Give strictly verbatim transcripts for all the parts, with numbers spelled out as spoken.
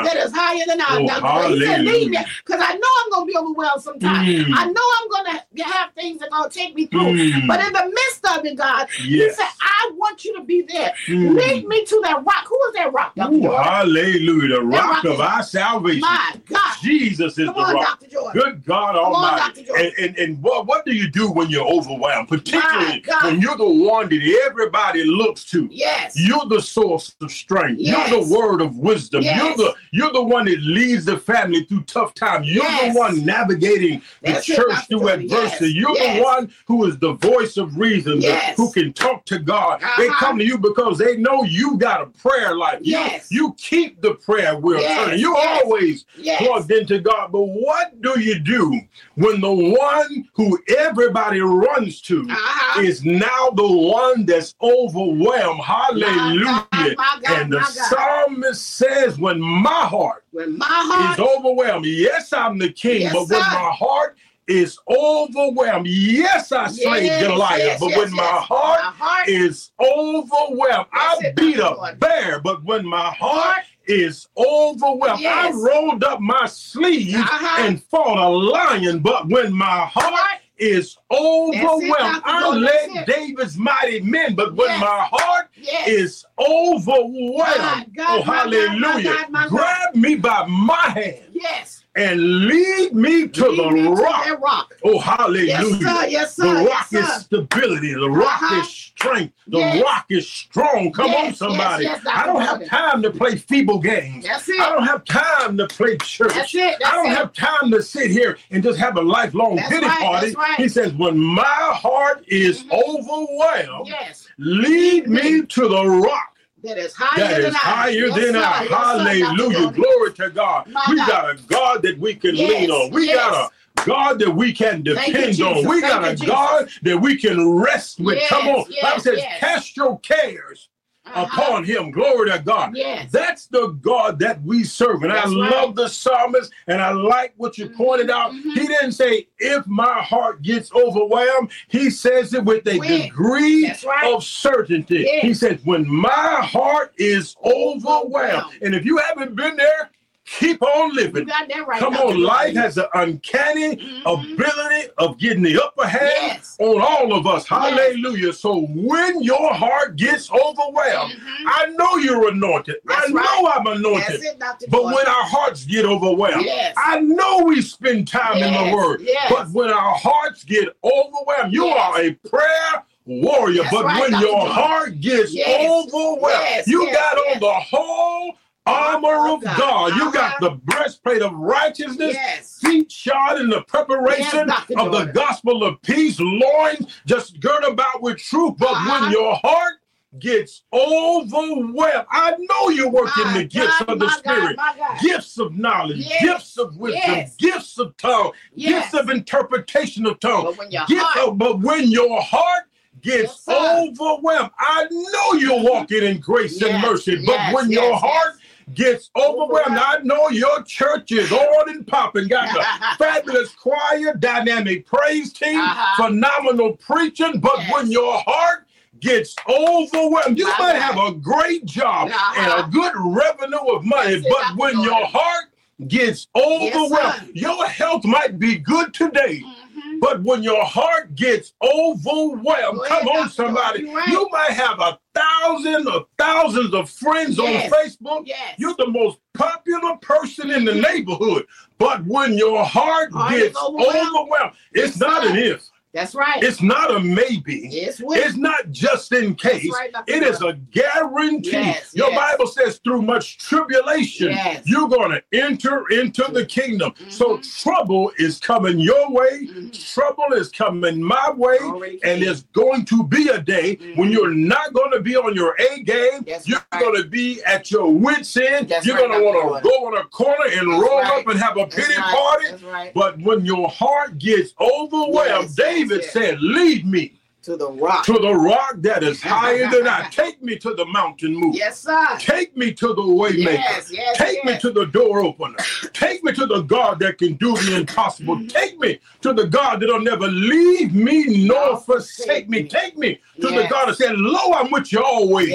that is higher than I. Oh, he said, lead me, because I know I'm going to be overwhelmed sometimes. Mm. I know I'm going to have things that are going to take me through. Mm. But in the midst of it, God, yes. he said, I want you to be there. Mm. Lead me to that rock. Who is that rock, Doctor Ooh, hallelujah. The rock, rock of our salvation. My God. Jesus is Come the on, rock. Doctor Jordan. Good God Almighty. And, and, and what, what do you do when you're overwhelmed? Particularly when you're the one that everybody looks to. Yes. You're the source of strength. Yes. You're the word of wisdom. Yes. You're the you're the one that leads the family through tough times. You're yes. the one navigating That's the church it, through Jordan. adversity. Yes. You're yes. the one who is the voice of reason, yes. who can talk to God. Uh-huh. They come to you because they know you got a prayer life. Yes. You, you keep the prayer wheel yes. turning. You're yes. always yes. plugged into God. But what do you do when the one who everybody runs to uh-huh. is now the one that's overwhelmed? Hallelujah. My God, my God, and the my psalmist says, when my heart, when my heart is overwhelmed, yes, I'm the king, yes, but when sir. my heart is overwhelmed, yes, I slayed yes, Goliath, yes, but yes, when yes. my, heart my heart is overwhelmed, I it, beat a Lord. bear, but when my heart is overwhelmed, yes. I rolled up my sleeves uh-huh. and fought a lion, but when my heart right. is overwhelmed, I led David's mighty men, but when yes. my heart yes. is overwhelmed, God, God, oh hallelujah, my God, my God. grab me by my hand. Yes. And lead me to lead the me rock. To rock. Oh, hallelujah. Yes, sir. Yes, sir. The rock yes, is stability. The rock uh-huh. is strength. The yes. rock is strong. Come yes, on, somebody. Yes, yes, I don't have time to play feeble games. That's it. I don't have time to play church. That's it. That's I don't it. have time to sit here and just have a lifelong That's pity right. party. That's right. He says, when my heart is mm-hmm. overwhelmed, yes. lead me to the rock. That is higher that than is higher yes, than sir. I. Yes, hallelujah. Sir, Glory to God. My we God. got a God that we can yes. lean on. We yes. got a God that we can depend you, on. We Thank got you, a God that we can rest with. Yes, Come on. yes, Bible says, yes. cast your cares uh-huh. upon him. Glory to God. Yes. That's the God that we serve. And That's I right. love the psalmist, and I like what you mm-hmm. pointed out. Mm-hmm. He didn't say, if my heart gets overwhelmed. He says it with a when? degree right. of certainty. Yes. He says, when my heart is overwhelmed. overwhelmed. And if you haven't been there, keep on living. Right, Come on, life has an uncanny mm-hmm. ability of getting the upper hand yes. on all of us. Hallelujah. Yes. So when your heart gets overwhelmed, mm-hmm. I know you're anointed. That's I know right. I'm anointed. It, but when our hearts get overwhelmed, yes. I know we spend time yes. in the Word. Yes. But when our hearts get overwhelmed, you yes. are a prayer warrior. That's but right, when Doctor your John. heart gets yes. overwhelmed, yes. you yes. got yes. on the whole armor of God. God. You got the breastplate of righteousness, yes. feet shod in the preparation yes, of the gospel of peace, loins just girt about with truth. But uh-huh. when your heart gets overwhelmed, I know you're working my the gifts God, of the Spirit, God, gifts of knowledge, yes. gifts of wisdom, yes. gifts of tongue, yes. gifts of interpretation of tongue. But when your gifts heart, of, but when your heart gets yes, overwhelmed, I know you're walking in grace yes. and mercy. But yes. when yes. your heart yes. gets overwhelmed, I know your church is on and popping, got a fabulous choir, dynamic praise team, uh-huh. phenomenal preaching, but yes. when your heart gets overwhelmed, you uh-huh. might have a great job uh-huh. and a good revenue of money, yes, but when your heart gets overwhelmed, yes, your health might be good today, mm-hmm. but when your heart gets overwhelmed, Go come ahead, on somebody, right. you might have a thousand or thousands of friends yes. on Facebook. Yes. You're the most popular person in the neighborhood. But when your heart, heart gets overwhelmed, overwhelmed it's yes, not sir. an if. That's right. It's not a maybe. It's, it's not just in case. Right, it is a guarantee. Yes, Your yes. Bible says through much tribulation, yes. you're going to enter into the kingdom. Mm-hmm. So trouble is coming your way. Mm-hmm. Trouble is coming my way. Already and there's going to be a day mm-hmm. when you're not going to be on your A game. That's you're right. going to be at your wits' end. That's you're right, going to want to go in a corner and That's roll right. up and have a That's pity right. party. That's right. But when your heart gets overwhelmed, yes, David yes. said, lead me to the rock. To the rock that is higher than I. Take me to the mountain move. Yes, sir. Take me to the waymaker. Yes, yes, Take yes. me to the door opener. Take me to the God that can do the impossible. Take me to the God that'll never leave me nor forsake me. Take me to yes. the God that said, lo, I'm with you always. Yes.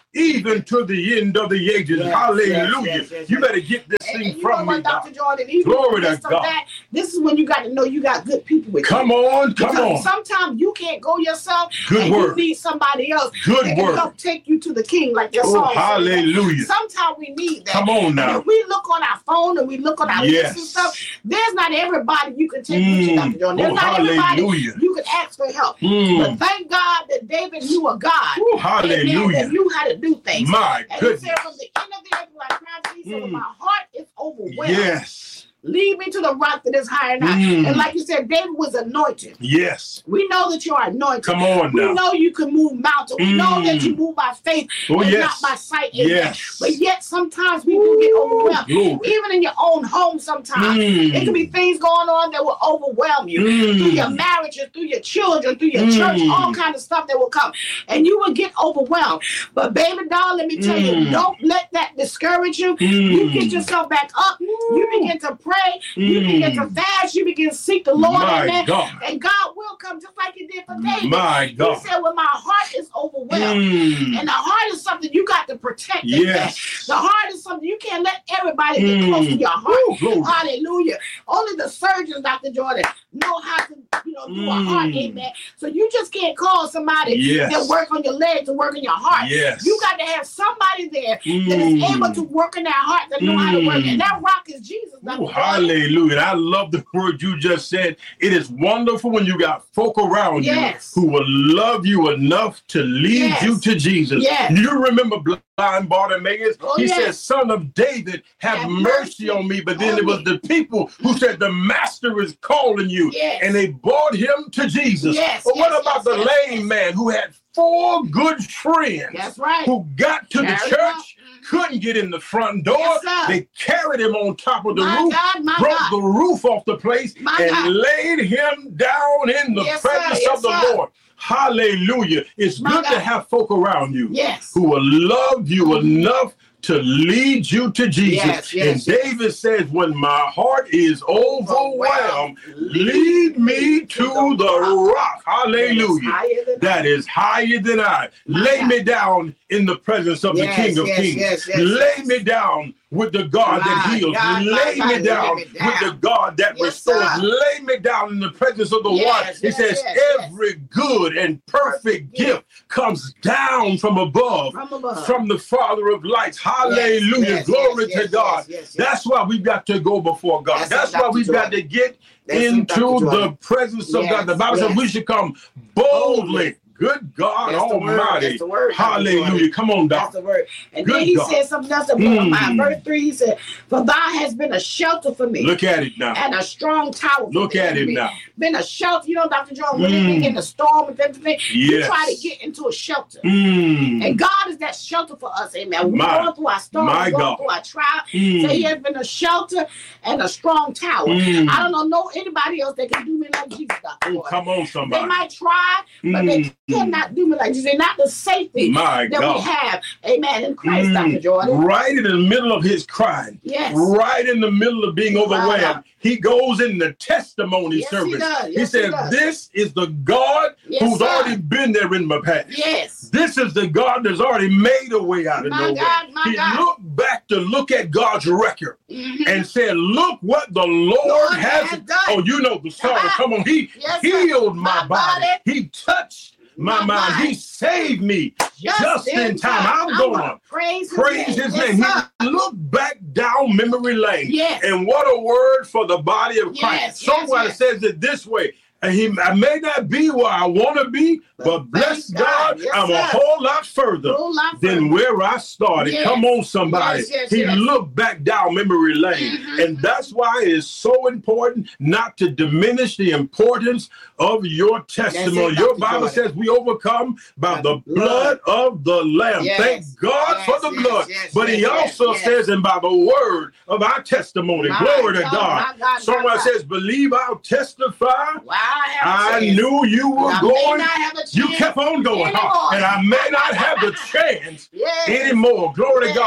even to the end of the ages. Yes, Hallelujah. yes, yes, yes, you yes. better get this And, thing and from me, Doctor God. Jordan, even Glory to of God. That, this is when you got to know you got good people with Come you. on, come because on. Sometimes you can't go yourself. Good and word. You need somebody else Good that word. can help take you to the King, like your Oh, song hallelujah. says. Sometimes we need that. Come on now. And if we look on our phone and we look on our Yes. list and stuff, there's not everybody you can take mm. with you, Doctor Jordan. There's oh, not hallelujah. everybody you can ask for help. Mm. But thank God that David knew a God. Oh, hallelujah. Amen, that knew how to do things. My and goodness. He said, from the end of the earth, like Christ, he said, Mm. my heart is overwhelmed. Yes. Lead me to the rock that is higher now. Mm. And like you said, David was anointed. Yes. We know that you are anointed. Come on we now. We know you can move mountains. We mm. know that you move by faith oh, and yes. not by sight. Amen. Yes. But yet sometimes we do get overwhelmed. Ooh, even in your own home sometimes. Mm. There can be things going on that will overwhelm you. Mm. Through your marriages, through your children, through your Mm. church, all kind of stuff that will come. And you will get overwhelmed. But baby doll, let me tell Mm. you, don't let that discourage you. Mm. You get yourself back up. You begin to pray. You Mm. begin to fast. You begin to seek the Lord. My Amen. God. And God will come just like He did for David. My God. He said, when my heart is overwhelmed. Mm. And the heart is something you got to protect. Yes. The heart is something you can't let everybody get Mm. close to your heart. Ooh, Hallelujah. Only the surgeons, Doctor Jordan, know how to, you know, do Mm. a heart, amen. So you just can't call somebody Yes. that work on your leg to work on your heart. Yes. You got to have somebody there Mm. that is able to work in their heart, that know how to work. Mm. And that rock is Jesus, Doctor Ooh, Jordan. hallelujah. I love the word you just said. It is wonderful when you got folk around Yes. you who will love you enough to lead Yes. you to Jesus. Yes. You remember blind Bartimaeus? Oh, he yes. said, Son of David, have, Have mercy, mercy on me. But then on it was me. the people who said, the master is calling you. Yes. And they brought him to Jesus. Yes, But what yes, about yes, the yes, lame yes. man who had four good friends That's right. who got to Carry the him church, up. couldn't get in the front door? Yes, sir. They carried him on top of the My roof, God, my broke God. the roof off the place, My and God. laid him down in the Yes, sir. presence Yes, of the sir. Lord. Hallelujah. It's My good God. to have folk around you Yes. who will love you enough to lead you to Jesus. Yes, yes, and David says, when my heart is overwhelmed, lead me to the rock. Hallelujah. That is higher than I. Lay me down in the presence of the Yes, King of yes, Kings. yes, yes, Lay yes. me down with the God that My heals. God, my Lay God, me lay down me with down. the God that Yes, restores. sir. Lay me down in the presence of the Yes, one. It yes, says yes, yes. every good and perfect Perfect gift comes down from above, From above. from the Father of lights. Hallelujah. yes, Glory yes, to yes, God. yes, yes, yes. That's why we've got to go before God. That's That's, it, why Doctor we've got Jordan. to get That's it, into Doctor the Jordan. presence of Yes, God. The Bible yes. says we should come boldly. Boldly. Good God That's the word. Almighty. That's the word, Doctor Hallelujah. Jordan. Come on, That's Doctor. the word. And Good then he God. said something else that blew my Mm. mind. Verse three, he said, for thou hast been a shelter for me. Look at it now. And a strong tower for Look me. at it Been- now. Been a shelter. You know, Doctor Jordan, when Mm. they be in the storm and everything, you Yes. try to get into a shelter. Mm. And God is that shelter for us, amen. We're My- going through our storm, my we're going God. through our trial. Mm. So he has been a shelter and a strong tower. Mm. I don't know, know anybody else that can do me like Jesus, Doctor Oh, Jordan. come on, They somebody. might try, but they Mm. cannot do me like Jesus. They're not the safety My that God. we have, amen, in Christ, Mm. Doctor Jordan. Right in the middle of his crying. Yes. Right in the middle of being Right. overwhelmed. He goes in the testimony Yes, he service. does. He Yes, he said, does. this is the God Yes, who's sir. already been there in my past. Yes. This is the God that's already made a way out of My no God, way. my He God. looked back to look at God's record Mhm. and said, look what the Lord, Lord has, has done. Oh, you know the song. Ah. Come on. He Yes, sir. healed my, My body. body. He touched my, My mind. mind. He saved me just, in time. I'm going gonna praise his praise name. his Yes, name. sir. He looked back down memory lane. Yes. And what a word for the body of Christ. Yes, yes, Songwriter yes. says it this way. And he, I may not be where I want to be, but, But bless thank God, God. Yes, I'm a sir. whole lot further Whole lot than further. where I started. Yes. Come on, somebody. Yes, yes, he yes. looked back down memory lane. Mhm. And that's why it's so important not to diminish the importance of your testimony. it, Your Doctor Bible Jordan. says we overcome by, By the the blood. blood. of the Lamb. Yes. Thank God Yes, for the yes, blood. yes, but he yes, also yes. says, and by the word of our testimony. My Glory to God, God. my God, my Someone God. says, believe I'll testify. Well, I have a I chance. knew you were I may going. not have a chance You kept on going, huh? anymore. And I may not have the chance Yes. anymore. Glory Yes. to God.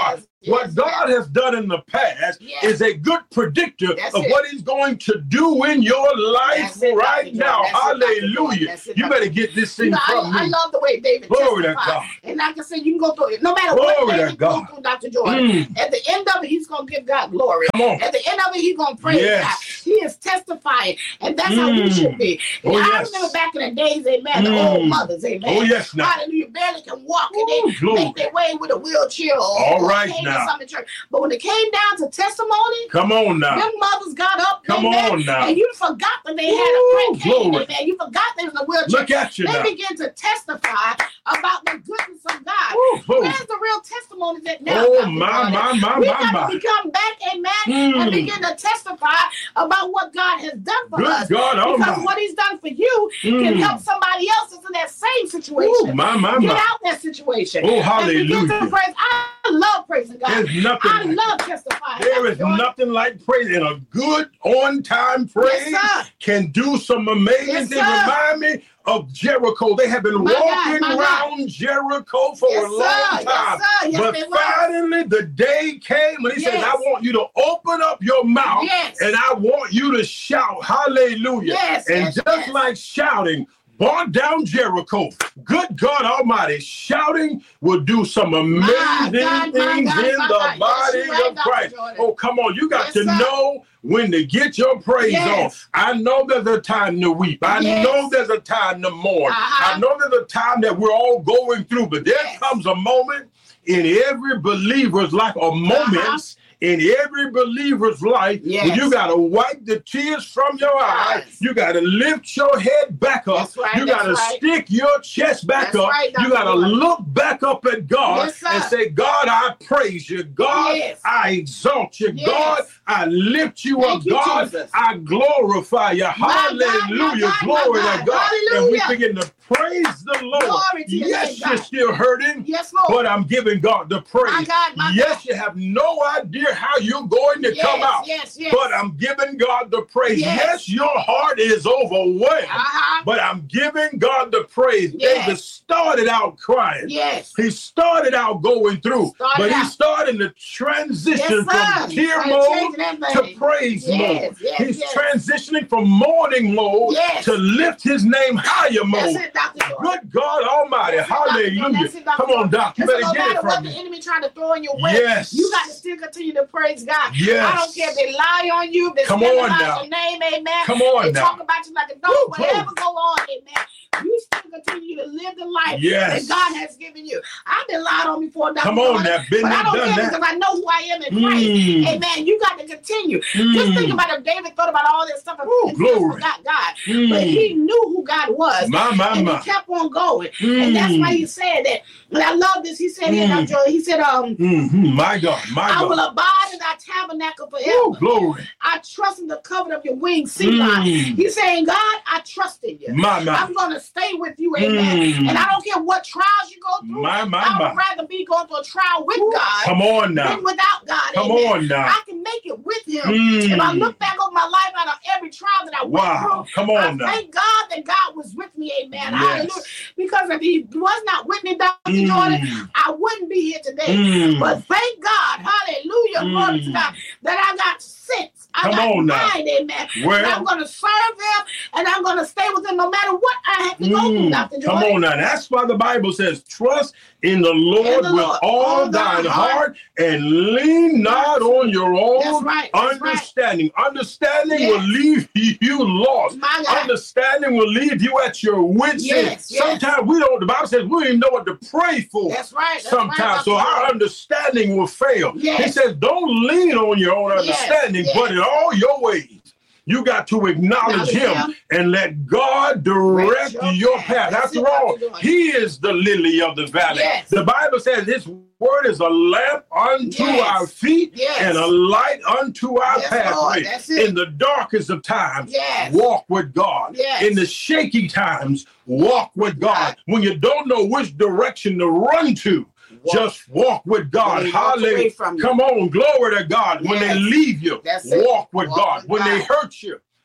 Yes, what God yes. has done in the past yes. is a good predictor That's of it. what he's going to do in your life it, right now. That's Hallelujah. it, you better get this thing you know, from I, me. I love the way David Glory testified. to God. And like I said, you can go through it. No matter Glory what David God. goes through, Doctor Jordan, mm. at the end of it, he's going to give God glory. Come on. At the end of it, he's going to praise yes. God. He is testifying. And that's mm. how we should be. Oh, I yes. remember back in the days, amen, mm. the old mothers, amen. Oh, yes, now. Hallelujah. Barely can walk. Ooh, and they glory. make their way with a wheelchair or, All or right cane now. or something. Church. But when it came down to testimony, come on now. them mothers got up. Come amen, on now. And you forgot that they Ooh, had a great cane. glory. Amen. You forgot they was in a wheelchair. Look at you they now. began to testify about the goodness of God. Ooh, Where's the real testimony that now? Oh, my, my, my, we my, got my. to become back, amen, mm. and begin to testify about what God has done for Good us. God, oh because my. what he's done for you mm. can help somebody else that's in that same situation. Ooh, my, my, Get my. out that situation. Oh, hallelujah. And begin to praise. I love praising God. There's nothing I like love testifying. There is Jordan. nothing like praise. And a good on-time praise yes, can do some amazing yes, things. Remind me of Jericho. They have been my walking God, around God. Jericho for yes, a long sir. time. Yes, yes, but finally the day came when he yes. says, I want you to open up your mouth yes. and I want you to shout hallelujah. Yes, and yes, just yes. like shouting brought down Jericho. Good God Almighty, shouting will do some amazing God, things God, in God, the God. body Yes, right, of Christ. Oh, come on. You got yes, to sir. know when to get your praise yes. on. I know there's a time to weep. I yes. know there's a time to mourn. Uh-huh. I know there's a time that we're all going through, but there yes. comes a moment in every believer's life, or moments uh-huh. in every believer's life, yes. when you got to wipe the tears from your eyes. Yes. You got to lift your head back up. That's right, you got to right. stick your chest back that's up. Right, you got to look back up at God yes, and say, God, I praise you. God, yes. I exalt you. Yes. God, I lift you Thank up. You, God, Jesus. I glorify you. My Hallelujah. God, Glory God. to God. Hallelujah. And we begin to praise the Lord. Glory to yes, your name, you're still hurting. Yes, Lord. But I'm giving God the praise. My God, my yes, God. you have no idea how you're going to yes, come out. Yes, yes. But I'm giving God the praise. Yes, yes your heart is overwhelmed. Uh-huh. But I'm giving God the praise. Yes. David started out crying. Yes. He started out going through. Started but out. he started to transition yes, from tear right, mode to praise yes, mode. Yes, He's yes. transitioning from mourning mode yes. to lift his name higher mode. That's it, Doctor Good God Almighty. That's Hallelujah. It, Come on, Doc. You better no get it from what me. the enemy trying to throw in your way. Yes. You got to still continue to praise God. Yes. I don't care if they lie on you, if they Come scandalize on now. your name, amen. Come on they now. talk about you like a dog, Woo, whatever woo. go on, amen. You still continue to live the life yes. that God has given you. I've been lied on before, Doctor Come on now, been but I don't done care that. because I know who I am in Christ. Mm. Amen. You got to continue. Mm. Just think about if David thought about all this stuff and Ooh, glory. forgot God. Mm. But he knew who God was. My, my, and my. he kept on going. Mm. And that's why he said that. And I love this. He said, mm. here, Doctor he said, um, mm-hmm. my God, my I God. will abide in thy tabernacle forever. Ooh, glory. I trust in the covenant of your wings, Selah. Mm. He's saying, God, I trust in you. My, my. I'm going to stay with you, amen. Mm. And I don't care what trials you go through. My, my, I would my. rather be going through a trial with Ooh. God Come on now. than without God. Come amen. on now. I can make it with him. Mm. If I look back over my life out of every trial that I wow. went through, Come on I now. thank God that God was with me, amen. Yes. Hallelujah. Because if he was not with me, Doctor Mm. Jordan, I wouldn't be here today. Mm. But thank God, hallelujah, Mm. glory to God, that I got sense. I Come got on mind, now. amen. Well, and I'm going to serve him, and I'm going to stay with him no matter what I have to go through, mm, Doctor come Jordan. on now. That's why the Bible says, trust in the Lord In the with Lord. all All thine thine heart and lean not on your own That's right. That's understanding. right. Understanding Yes. will leave you lost. My God. Understanding will leave you at your wits' end. Yes, yes. Sometimes we don't, the Bible says we don't even know what to pray for. That's right. That's Sometimes, right, so Doctor our Jordan. understanding will fail. Yes. He says, don't lean on your own Yes, understanding, yes. but in all your ways, you got to acknowledge Acknowledge him, him. and let God direct Direct your your path. path. That's After it, all, Doctor Jordan. he is the lily of the valley. Yes. The Bible says his word is a lamp unto Yes. our feet Yes. and a light unto our Yes, pathway. Lord. That's it. In the darkest of times, Yes. walk with God. Yes. In the shaky times, walk with God. Right. When you don't know which direction to run to, Walk. just walk with God. When they walk away Hallelujah. from you. Come on, glory to God. When Yes. they leave you, That's it. walk with Walk God. with When God. they hurt you,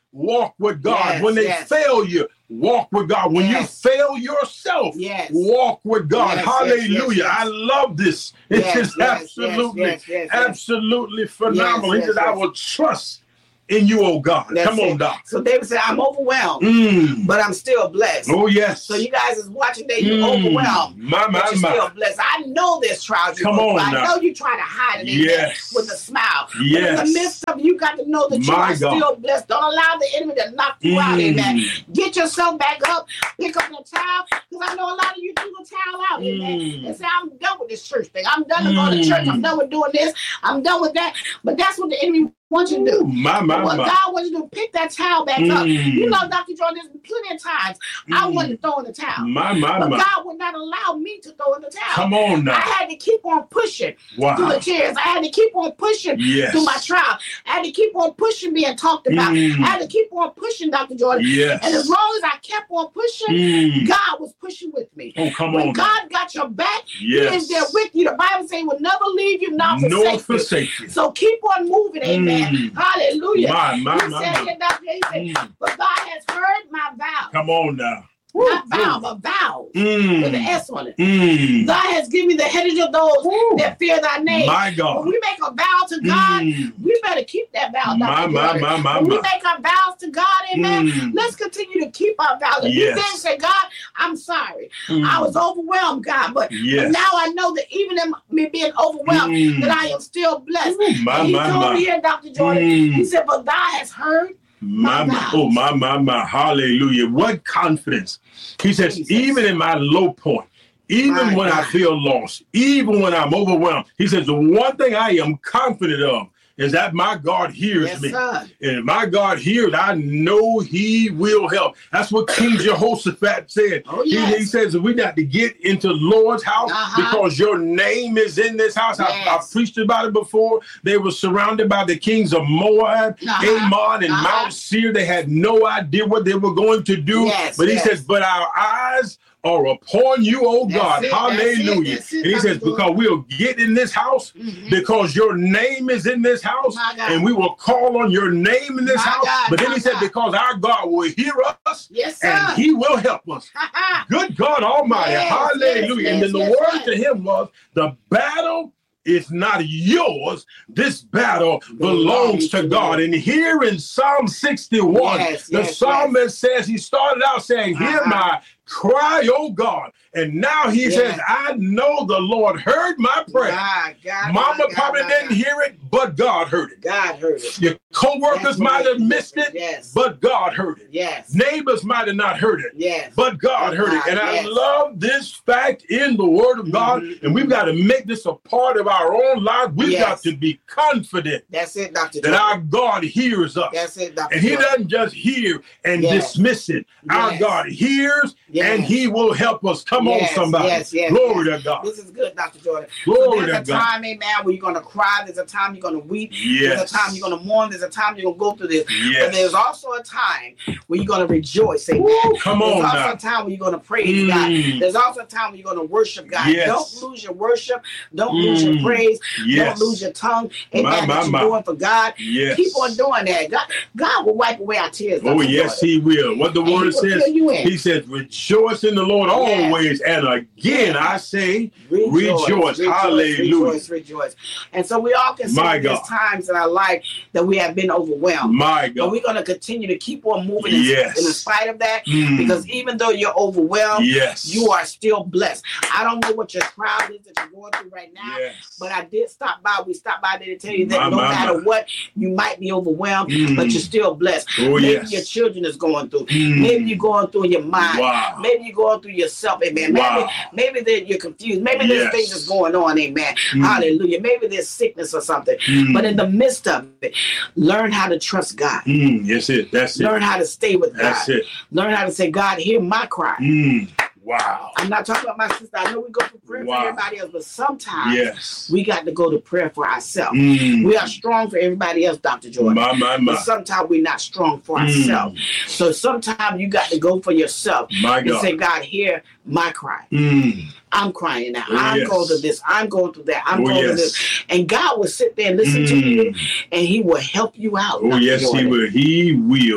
walk with God. Yes, when they yes. fail you, walk with God. When yes. you fail yourself, yes. walk with God. Yes, Hallelujah. yes, yes, yes. I love this. It's yes, just yes, absolutely, yes, yes, yes, absolutely phenomenal. Yes, yes, he says, yes. I will trust in you, oh God. That's Come on, it. Doc. So David said, I'm overwhelmed, mm. but I'm still blessed. Oh, yes. So you guys is watching that you're mm. overwhelmed, my, my, but you're my. still blessed. I know there's trials. You Come on I now. know you try to hide it yes. with a smile. Yes. But in the midst of you got to know that you my are God. still blessed. Don't allow the enemy to knock you mm. out, amen. Get yourself back up, pick up the towel, because I know a lot of you threw the towel out, amen, mm. and say, I'm done with this church thing. I'm done with going to church. I'm done with doing this. I'm done with that. But that's what the enemy wants you to do. My, my, what my. God wants you to pick that towel back mm. up. You know, Doctor Jordan, there's plenty of times mm. I wanted to throw in the towel. My, my, but my. God would not allow me to throw in the towel. Come on now. I had to keep on pushing wow. through the tears. I had to keep on pushing yes. through my trial. I had to keep on pushing being talked about. Mm. I had to keep on pushing, Doctor Jordan. Yes. And as long as I kept on pushing, mm. God was pushing with me. Oh, come when on. God got your back, yes. He is there with you. The Bible says He will never leave you, nor forsake, nor forsake you. you. So keep on moving, amen. Mm. Hallelujah. My, my, he my, said, my. Doctor, he said, mm. but God has heard my vow. Come on now. Not vow, but vows mm. with an S on it. Mm. God has given me the heritage of those Ooh. that fear thy name. My God. When we make a vow to God, mm. we better keep that vow. My, my, my, my, when my. we make our vows to God, amen, mm. let's continue to keep our vows. If yes. you then say, God, I'm sorry. Mm. I was overwhelmed, God, but, yes. but now I know that even in me being overwhelmed, mm. that I am still blessed. Ooh, my, and he my, told my. me here, Doctor Jordan, mm. he said, but God has heard My, my my, oh, my, my, my, hallelujah. What confidence. He says, Jesus. Even in my low point, even my when God. I feel lost, even when I'm overwhelmed, he says, the one thing I am confident of is that my God hears yes, me. Sir. And my God hears, I know he will help. That's what King Jehoshaphat said. Oh, yes. he, he says, we got to get into the Lord's house uh-huh. because your name is in this house. Yes. I, I preached about it before. They were surrounded by the kings of Moab, uh-huh. Ammon, and uh-huh. Mount Seir. They had no idea what they were going to do. Yes, but he yes. says, but our eyes are upon you, oh God. It, hallelujah. That's it, that's it, and he says, because we'll get in this house, mm-hmm. because your name is in this house, and we will call on your name in this my house. God, but then he God. said, because our God will hear us, yes, sir. and he will help us. Good God Almighty. Yes, hallelujah. Yes, and then yes, the yes, word yes. to him was, the battle is not yours. This battle belongs to God. And here in Psalm sixty-one, yes, the yes, psalmist yes. says, he started out saying, hear uh-huh. my cry, oh God. And now he yes. says, I know the Lord heard my prayer. God, God, Mama God, probably God, didn't God. hear it, but God heard it. God heard it. Your co-workers might have missed it, yes. but God heard it. Yes. Neighbors might have not heard it, yes. but God heard God, it. And yes. I love this fact in the Word of God, mm-hmm. and we've got to make this a part of our own life. We've yes. got to be confident. That's it, Doctor That our God hears us. That's it, Doctor And he Jordan. doesn't just hear and yes. dismiss it. Yes. Our God hears, yes. and he will help us. Come yes. on, somebody. Yes, yes, Glory yes. to God. This is good, Doctor Jordan. Glory so there's to a God. time, amen, where you're going to cry. There's a time you're going to weep. Yes. There's a time you're going to mourn. There's a time you're going to go through this. Yes. But there's also a time where you're going to rejoice, amen. Ooh, come there's on also now. a time where you're going to praise mm. God. There's also a time where you're going to worship God. Yes. Don't lose your worship. Don't mm. lose your praise. Yes. Don't lose your tongue. Amen. My, my, that you're my. doing for God. Yes. Keep on doing that. God, God will wipe away our tears. Oh, yes, he will. What the and word says, he says, rejoice in the Lord yes. always. And again, I say, rejoice. Rejoice. Hallelujah. Rejoice, rejoice. And so we all can see there's times in our life that we have been overwhelmed. My God. But we're going to continue to keep on moving yes. in, in spite of that. Mm. Because even though you're overwhelmed, yes. you are still blessed. I don't know what your trial is that you're going through right now, yes. but I did stop by. We stopped by there to tell you that my, no my, matter my. what, you might be overwhelmed, mm. but you're still blessed. Oh, Maybe yes. your children is going through. Mm. Maybe you're going through in your mind. Wow. Maybe you're going through yourself. Amen. Wow. Maybe, maybe you're confused. Maybe there's yes. things that's going on. Amen. Mm. Hallelujah. Maybe there's sickness or something. Mm. But in the midst of it, learn how to trust God. Mm. That's it. That's it. Learn how to stay with God. That's it. Learn how to say, God, hear my cry. Mm. Wow. I'm not talking about my sister. I know we go to prayer wow. for everybody else, but sometimes yes. we got to go to prayer for ourselves. Mm. We are strong for everybody else, Doctor Jordan. My, my, my. But sometimes we're not strong for mm. ourselves. So sometimes you got to go for yourself my and God. say, God, hear my cry. Mm. I'm crying now. Oh, I'm yes. going through this. I'm going through that. I'm oh, going yes. through this. And God will sit there and listen mm. to you, and he will help you out. Oh, Doctor yes, Jordan. he will. He will.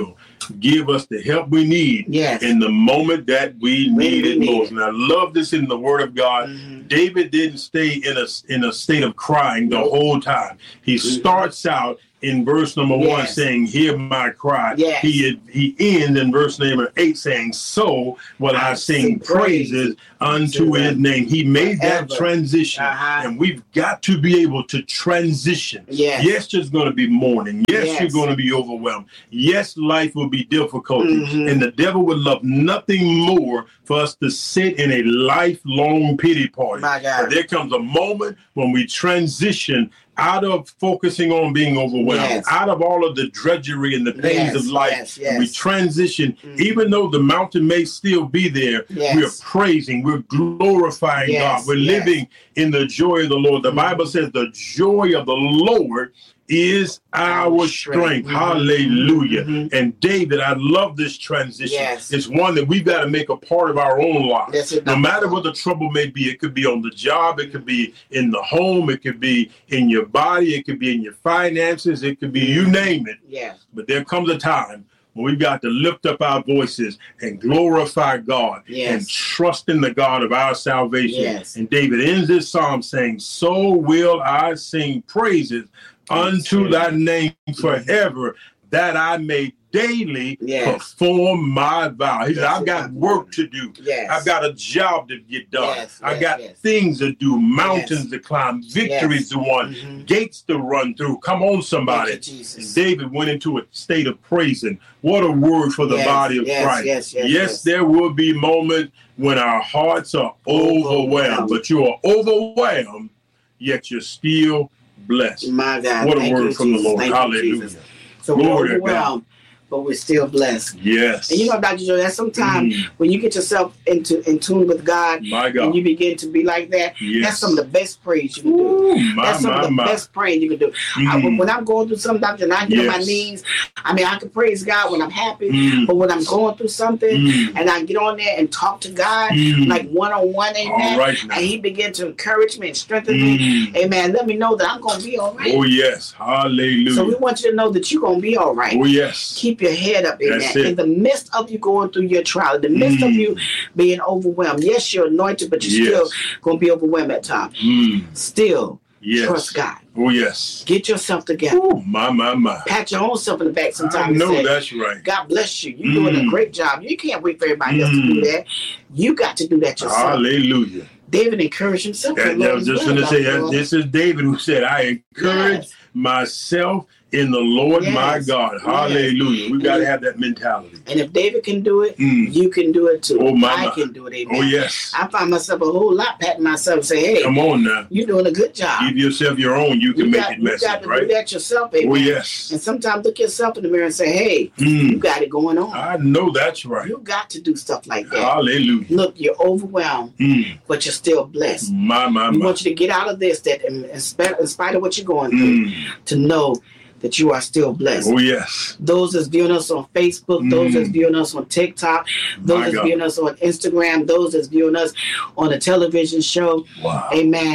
give us the help we need yes. in the moment that we when need we it need most. it. And I love this in the Word of God. Mm-hmm. David didn't stay in a, in a state of crying the whole time. He mm-hmm. starts out in verse number yes. one saying, hear my cry. Yes. He he ends in verse number eight saying, so will I, I sing, sing praises unto his him. name. He made Forever. that transition. Uh-huh. And we've got to be able to transition. Yes, yes there's going to be mourning. Yes, yes, you're going to be overwhelmed. Yes, life will be difficult. Mm-hmm. And the devil would love nothing more for us to sit in a lifelong pity party. My God. But there comes a moment when we transition out of focusing on being overwhelmed, yes. out of all of the drudgery and the pains yes, of life, yes, yes. and we transition, mm-hmm. even though the mountain may still be there, yes. we are praising, we're glorifying yes, God, we're yes. living in the joy of the Lord. The mm-hmm. Bible says the joy of the Lord is our strength. Mm-hmm. Hallelujah. Mm-hmm. And David, I love this transition. Yes. It's one that we've got to make a part of our own lives. Yes, no matter what the trouble may be, it could be on the job, it could be in the home, it could be in your body, it could be in your finances, it could be, you name it. Yes. But there comes a time when we've got to lift up our voices and glorify God yes. and trust in the God of our salvation. Yes. And David ends this psalm saying, so will I sing praises unto thy name forever, that I may daily yes. perform my vow. He yes, said, I've got work to do. Yes. I've got a job to get done. Yes, I've yes, got yes. things to do, mountains yes. to climb, victories yes. to win, mm-hmm. gates to run through. Come on, somebody. You, and David went into a state of praising. What a word for the yes, body of yes, Christ. Yes, yes, yes, yes, there will be moments when our hearts are overwhelmed, overwhelmed. but you are overwhelmed, yet you're still blessed. My God. What a Thank word you, from Jesus. the Lord. Thank Hallelujah. You, so Glory we're overwhelmed, but we're still blessed. Yes. And you know, Doctor Joe, that sometimes mm. when you get yourself into in tune with God, my God, and you begin to be like that, yes. that's some of the best praise you can do. Ooh, my, that's some my, of the my. best praying you can do. Mm. I, when I'm going through something, Doctor, and I get yes. on my knees, I mean, I can praise God when I'm happy, mm. but when I'm going through something, mm. and I get on there and talk to God, mm. like one-on-one, amen, right, and he begin to encourage me and strengthen mm. me, amen, let me know that I'm going to be all right. Oh, yes. Hallelujah. So we want you to know that you're going to be all right. Oh, yes. Keep your head up, amen. That's it. In the midst of you going through your trial, in the midst mm. of you being overwhelmed, yes, you're anointed, but you're yes. still going to be overwhelmed at times. Mm. Still, yes. trust God. Oh, yes. Get yourself together. Ooh, my, my, my. Pat your own self in the back sometimes. I know and say, that's right. God bless you. You're mm. doing a great job. You can't wait for everybody mm. else to do that. You got to do that yourself. Hallelujah. David encouraged himself. That, that was just going to say, that, this is David who said, I encourage yes. myself in the Lord yes. my God. Hallelujah. Yes. We've got to have that mentality. And if David can do it, mm. you can do it too. Oh, my, I my. can do it. Amen. Oh, yes. I find myself a whole lot patting myself and say, hey, come on now. You're doing a good job. Give yourself your own. You can you make got, it messy, You got to right? do that yourself, amen. Oh, yes. And sometimes look yourself in the mirror and say, hey, mm. you got it going on. I know that's right. You got to do stuff like that. Hallelujah. Look, you're overwhelmed, mm. but you're still blessed. My, my, we my. want you to get out of this, that in, in, spite, in spite of what you're going through, mm. to know that you are still blessed. Oh, yes. Those that's viewing us on Facebook, mm. those that's viewing us on TikTok, those My that's God. viewing us on Instagram, those that's viewing us on a television show. Wow. Amen.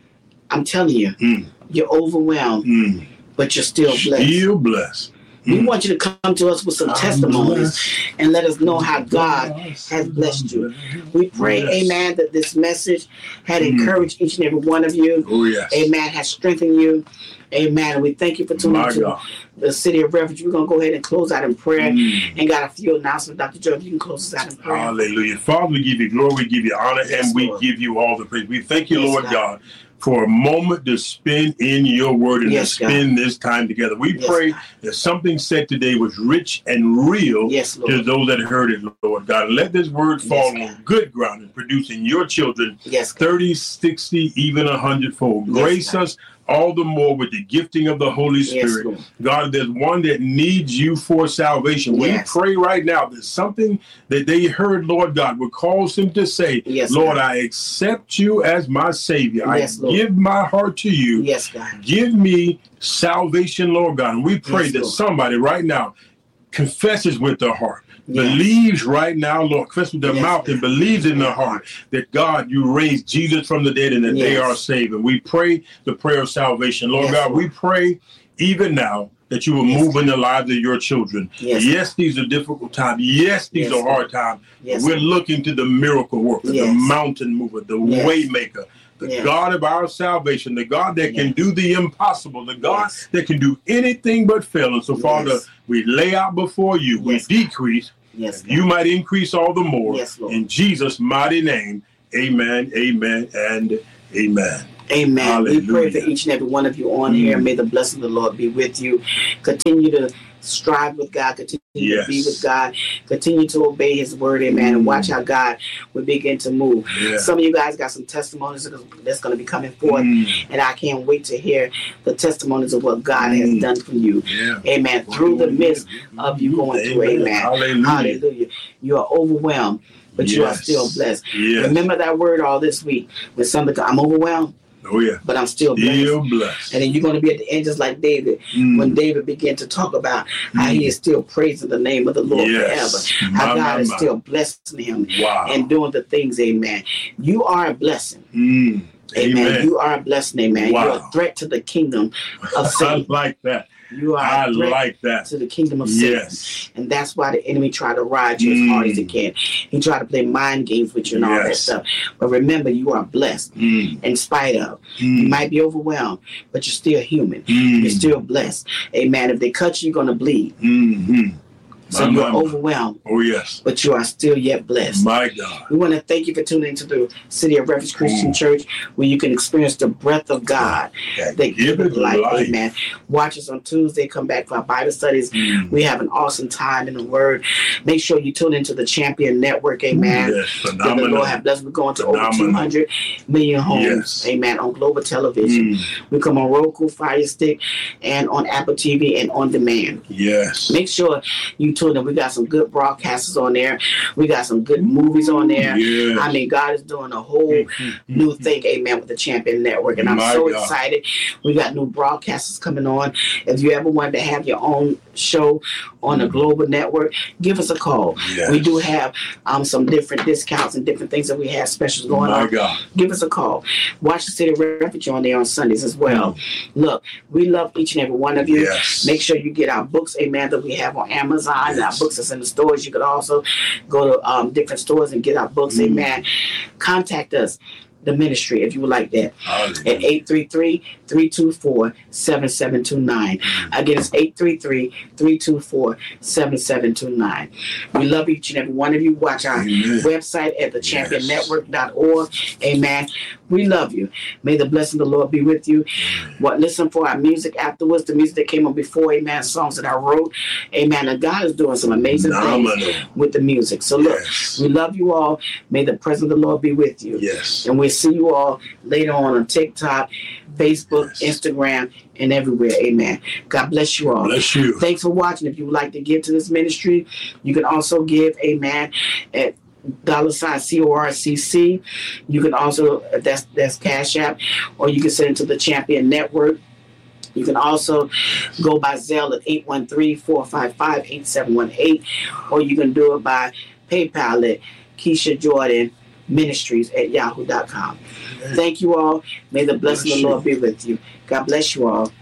I'm telling you, mm. you're overwhelmed, mm. but you're still blessed. Still blessed. We want you to come to us with some testimonies and let us know how God has blessed you. We pray, yes. amen, that this message had mm. encouraged each and every one of you. Oh, yes. Amen, has strengthened you. Amen. And we thank you for tuning My to God. the City of Refuge. We're going to go ahead and close out in prayer mm. and got a few announcements. Doctor Joe, if you can close us out in prayer. Hallelujah. Father, we give you glory, we give you honor, yes, and we Lord. give you all the praise. We thank you, yes, Lord God. God, for a moment to spend in your word and yes, to spend God. this time together. We yes, pray God. that something said today was rich and real yes, to those that heard it, Lord God. Let this word fall yes, on good ground and produce in your children yes, thirty, sixty, even a hundredfold. Yes, Grace God. us all the more with the gifting of the Holy Spirit. Yes, God, there's one that needs you for salvation. Yes. We pray right now that something that they heard, Lord God, would cause them to say, yes, Lord, God. I accept you as my Savior. Yes, I Lord. give my heart to you. Yes, God. Give me salvation, Lord God. And we pray yes, that Lord. somebody right now confesses with their heart. Yes. Believes right now, Lord, confess with their yes, mouth and believes in their heart that God, you raised Jesus from the dead and that yes. they are saved. And we pray the prayer of salvation. Lord yes, God, Lord. we pray even now that you will yes, move God. in the lives of your children. Yes, yes these are difficult times. Yes, these yes, are hard times. Yes, we're looking to the miracle worker, yes. the mountain mover, the yes. way maker, the yes. God of our salvation, the God that yes. can do the impossible, the God yes. that can do anything but fail. And so, yes. Father, we lay out before you, yes, we decrease, yes, you might increase all the more. Yes, Lord. In Jesus' mighty name, amen, amen, and amen. Amen. Hallelujah. We pray for each and every one of you on mm. here. May the blessing of the Lord be with you. Continue to strive with God. Continue yes. to be with God. Continue to obey his word. Amen. Mm. And watch how God will begin to move. Yeah. Some of you guys got some testimonies that's going to be coming forth. Mm. And I can't wait to hear the testimonies of what God mm. has done for you. Yeah. Amen. Through the midst of you going through. Amen. Hallelujah. Hallelujah. You are overwhelmed, but yes. you are still blessed. Yes. Remember that word all this week. When somebody, I'm overwhelmed. Oh, yeah. But I'm still blessed. Still blessed. And then you're going to be at the end just like David. Mm. When David began to talk about how mm. he is still praising the name of the Lord yes. forever. How my, God my, is my. still blessing him wow. and doing the things, amen. You are a blessing. Mm. Amen. Amen. You are a blessing, amen. Wow. You're a threat to the kingdom of Satan. I like that. You are I a threat like that. to the kingdom of Satan. Yes. And that's why the enemy tried to ride you mm. as hard as he can. He tried to play mind games with you and yes. all that stuff. But remember, you are blessed mm. in spite of. Mm. You might be overwhelmed, but you're still human. Mm. You're still blessed. Amen. If they cut you, you're going to bleed. Mm-hmm. So my, you're my, overwhelmed. Oh, yes. But you are still yet blessed. My God. We want to thank you for tuning into the City of Refuge Christian mm. Church, where you can experience the breath of God that, that give it life. life. Amen. Watch us on Tuesday. Come back for our Bible studies. Mm. We have an awesome time in the Word. Make sure you tune into the Champion Network. Amen. Yes, phenomenal. That the Lord have blessed. We're going to phenomenal. over two hundred million homes. Yes. Amen. On global television. Mm. We come on Roku, Fire Stick, and on Apple T V and on demand. Yes. Make sure you tune in. We got some good broadcasters on there. We got some good movies on there. Yes. I mean, God is doing a whole mm-hmm. new thing, amen, with the Champion Network. And I'm My so God. excited. We got new broadcasters coming on. If you ever wanted to have your own show on a global network, give us a call. Yes. We do have um, some different discounts and different things that we have specials going My on. God. Give us a call. Watch the City of Refuge on there on Sundays as well. Mm. Look, we love each and every one of you. Yes. Make sure you get our books, amen, that we have on Amazon. Yes. And our books that's in the stores. You could also go to um, different stores and get our books. Mm. Amen. Contact us, the ministry, if you would like that, Hallelujah. At eight three three, three two four, seven seven two nine. Mm. Again, it's eight three three, three two four, seven seven two nine. We love each and every one of you. Watch our Amen. website at the champion network dot org. Amen. We love you. May the blessing of the Lord be with you. What listen for our music afterwards, the music that came on before, amen, songs that I wrote. Amen. And God is doing some amazing Phenomenal. things with the music. So look, yes. we love you all. May the presence of the Lord be with you. Yes. And we'll see you all later on on TikTok, Facebook, yes. Instagram, and everywhere. Amen. God bless you all. Bless you. Thanks for watching. If you would like to give to this ministry, you can also give, amen, at dollar sign C O R C C. You can also, that's that's Cash App, or you can send it to the Champion Network. You can also go by Zelle at eight one three, four five five, eight seven one eight, or you can do it by PayPal at Keisha Jordan Ministries at yahoo dot com. Thank you all. May the blessing of the Lord be with you. God bless you all.